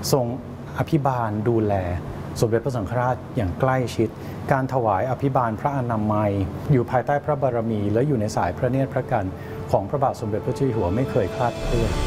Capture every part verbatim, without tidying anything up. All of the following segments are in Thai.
ทรงอภิบาลดูแลสมเด็จพระสังฆราชอย่างใกล้ชิดการถวายอภิบาลพระอนามัยอยู่ภายใต้พระบารมีและอยู่ในสายพระเนตรพระกันของพระบาทสมเด็จพระเจ้าอยู่หัวไม่เคยคลาดเคลื่อน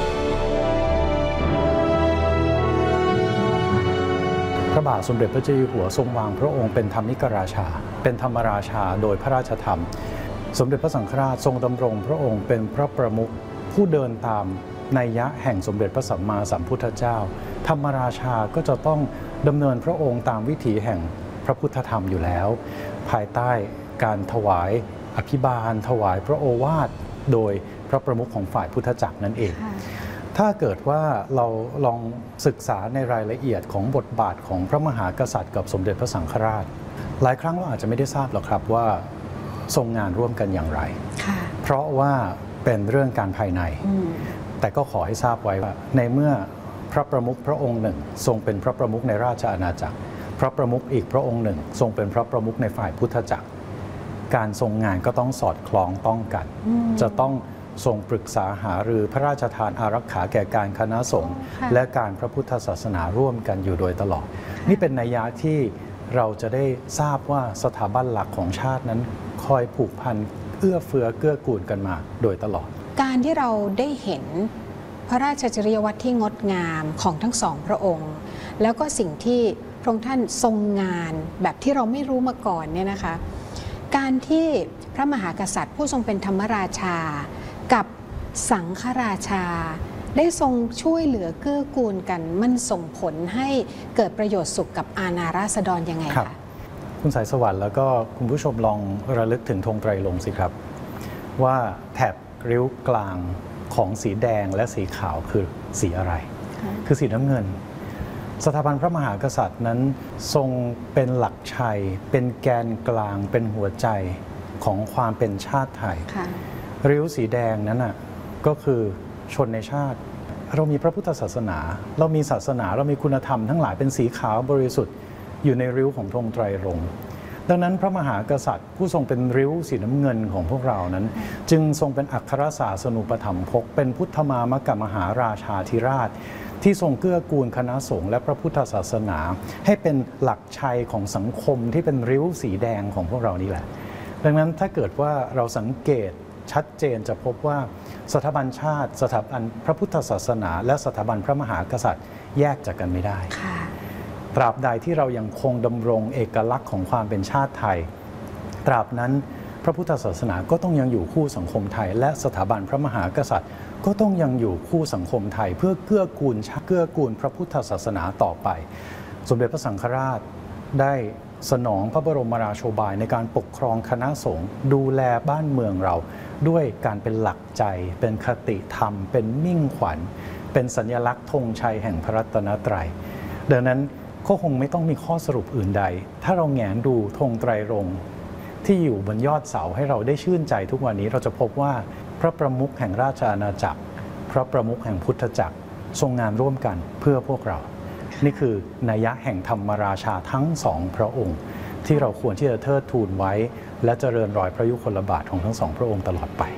พระบาทสมเด็จพระเจ้าอยู่หัวทรงวางพระองค์เป็นธรรมิกราชาเป็นธรรมราชาโดยพระราชธรรมสมเด็จพระสังฆราชทรงดำรงพระองค์เป็นพระประมุขผู้เดินตามนัยยะแห่งสมเด็จพระสัมมาสัมพุทธเจ้าธรรมราชาก็จะต้องดำเนินพระองค์ตามวิถีแห่งพระพุทธธรรมอยู่แล้วภายใต้การถวายอภิบาลถวายพระโอวาทโดยพระประมุขของฝ่ายพุทธจักรนั่นเองถ้าเกิดว่าเราลองศึกษาในรายละเอียดของบทบาทของพระมหากษัตริย์กับสมเด็จพระสังฆราชหลายครั้งเราอาจจะไม่ได้ทราบหรอกครับว่าทรงงานร่วมกันอย่างไรเพราะว่าเป็นเรื่องการภายในแต่ก็ขอให้ทราบไว้ว่าในเมื่อพระประมุขพระองค์หนึ่งทรงเป็นพระประมุขในราชอาณาจักรพระประมุขอีกพระองค์หนึ่งทรงเป็นพระประมุขในฝ่ายพุทธจักรการทรงงานก็ต้องสอดคล้องต้องกันจะต้องทรงปรึกษาหารือพระราชทานอารักขาแก่การคณะสงฆ์และการพระพุทธศาสนาร่วมกันอยู่โดยตลอดนี่เป็นนัยยะที่เราจะได้ทราบว่าสถาบันหลักของชาตินั้นคอยผูกพันเอื้อเฟื้อเกื้อกูลกันมาโดยตลอดการที่เราได้เห็นพระราชจริยวัตรที่งดงามของทั้งสองพระองค์แล้วก็สิ่งที่พระองค์ท่านทรงงานแบบที่เราไม่รู้มาก่อนเนี่ยนะคะการที่พระมหากษัตริย์ผู้ทรงเป็นธรรมราชากับสังฆราชาได้ทรงช่วยเหลือเกื้อกูลกันมันส่งผลให้เกิดประโยชน์สุขกับอาณาราษฎรยังไงคะคุณสายสวรรค์แล้วก็คุณผู้ชมลองระลึกถึงธงไตรรงค์สิครับว่าแถบริ้วกลางของสีแดงและสีขาวคือสีอะไรคือสีน้ำเงินสถาบันพระมหากษัตริย์นั้นทรงเป็นหลักชัยเป็นแกนกลางเป็นหัวใจของความเป็นชาติไทยริ้วสีแดงนั้นน่ะก็คือชนในชาติเรามีพระพุทธศาสนาเรามีศาสนาเรามีคุณธรรมทั้งหลายเป็นสีขาวบริสุทธิ์อยู่ในริ้วของธงไตรรงค์ดังนั้นพระมหากษัตริย์ผู้ทรงเป็นริ้วสีน้ำเงินของพวกเรานั้นจึงทรงเป็นอัครศาสนูปถัมภกเป็นพุทธมามกมหาราชาธิราชที่ทรงเกื้อกูลคณะสงฆ์และพระพุทธศาสนาให้เป็นหลักชัยของสังคมที่เป็นริ้วสีแดงของพวกเรานี่แหละดังนั้นถ้าเกิดว่าเราสังเกตชัดเจนจะพบว่าสถาบันชาติสถาบันพระพุทธศาสนาและสถาบันพระมหากษัตริย์แยกจากกันไม่ได้ตราบใดที่เรายังคงดำรงเอกลักษณ์ของความเป็นชาติไทยตราบนั้นพระพุทธศาสนาก็ต้องยังอยู่คู่สังคมไทยและสถาบันพระมหากษัตริย์ก็ต้องยังอยู่คู่สังคมไทยเพื่อเกื้อกูลเกื้อกูลพระพุทธศาสนาต่อไปสมเด็จพระสังฆราชได้สนองพระบรมราโชบายในการปกครองคณะสงฆ์ดูแลบ้านเมืองเราด้วยการเป็นหลักใจเป็นคติธรรมเป็นมิ่งขวัญเป็นสัญลักษณ์ธงชัยแห่งพระรัตนตรัยดังนั้นก็คงไม่ต้องมีข้อสรุปอื่นใดถ้าเราแงนดูธงไตรรงค์ที่อยู่บนยอดเสาให้เราได้ชื่นใจทุกวันนี้เราจะพบว่าพระประมุขแห่งราชอาณาจักรพระประมุขแห่งพุทธจักรทรงงานร่วมกันเพื่อพวกเรานี่คือนัยยะแห่งธรรมราชาทั้งสองพระองค์ที่เราควรที่จะเทิดทูนไว้และเจริญรอยพระยุคลบาทของทั้งสองพระองค์ตลอดไป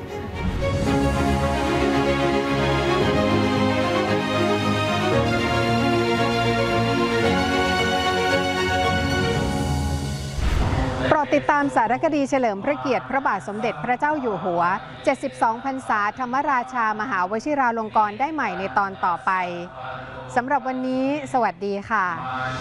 โปรดติดตามสารคดีเฉลิมพระเกียรติพระบาทสมเด็จพระเจ้าอยู่หัวเจ็ดสิบสองพรรษาธรรมราชามหาวชิราลงกรณ์ได้ใหม่ในตอนต่อไปสำหรับวันนี้สวัสดีค่ะ